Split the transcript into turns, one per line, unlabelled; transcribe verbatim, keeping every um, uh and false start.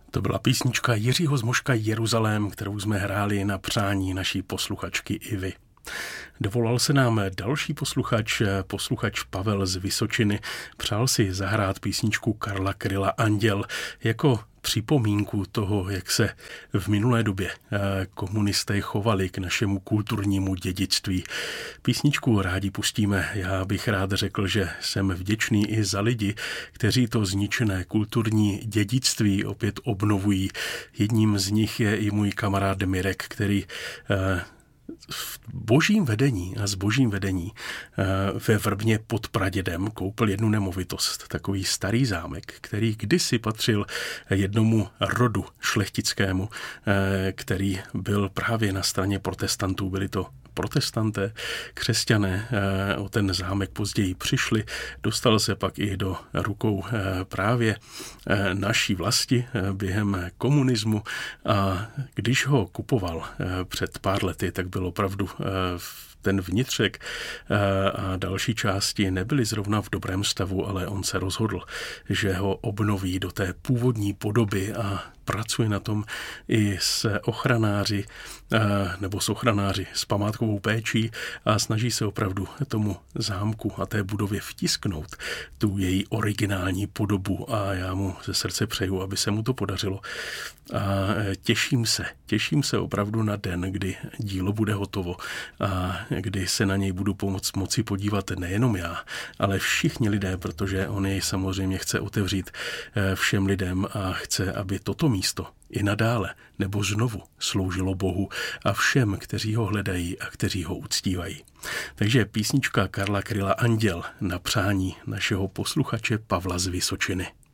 To byla písnička Jiřího Zmoška Jeruzalém, kterou jsme hráli na přání naší posluchačky Ivy. Dovolal se nám další posluchač, posluchač Pavel z Vysočiny. Přál si zahrát písničku Karla Kryla Anděl jako připomínku toho, jak se v minulé době komunisté chovali k našemu kulturnímu dědictví. Písničku rádi pustíme. Já bych rád řekl, že jsem vděčný i za lidi, kteří to zničené kulturní dědictví opět obnovují. Jedním z nich je i můj kamarád Mirek, který v božím vedení a s božím vedení ve Vrbně pod Pradědem koupil jednu nemovitost, takový starý zámek, který kdysi patřil jednomu rodu šlechtickému, který byl právě na straně protestantů. Byli to protestanté, křesťané o ten zámek později přišli, dostal se pak i do rukou právě naší vlasti během komunismu a když ho kupoval před pár lety, tak byl opravdu ten vnitřek a další části nebyly zrovna v dobrém stavu, ale on se rozhodl, že ho obnoví do té původní podoby a pracuje na tom i s ochranáři nebo s ochranáři s památkovou péčí a snaží se opravdu tomu zámku a té budově vtisknout tu její originální podobu a já mu ze srdce přeju, aby se mu to podařilo. A těším se, těším se opravdu na den, kdy dílo bude hotovo a kdy se na něj budu pomoct, moci podívat nejenom já, ale všichni lidé, protože on jej samozřejmě chce otevřít všem lidem a chce, aby toto místo i nadále nebo znovu sloužilo Bohu a všem, kteří ho hledají a kteří ho uctívají. Takže písnička Karla Kryla Anděl na přání našeho posluchače Pavla z Vysočiny.